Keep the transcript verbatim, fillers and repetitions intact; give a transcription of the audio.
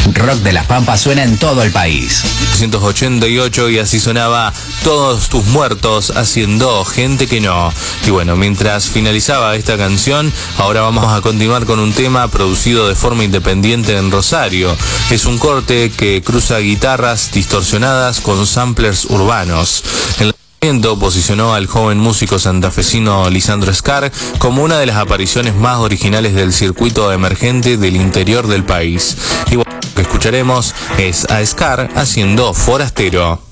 Rock de las Pampas suena en todo el país. novecientos ochenta y ocho y así sonaba Todos tus muertos haciendo gente que no. Y bueno, mientras finalizaba esta canción, ahora vamos a continuar con un tema producido de forma independiente en Rosario. Es un corte que cruza guitarras distorsionadas con samplers urbanos. El lanzamiento posicionó al joven músico santafesino Lisandro Scar como una de las apariciones más originales del circuito emergente del interior del país. Y bueno, lo que escucharemos es a Scar haciendo Forastero.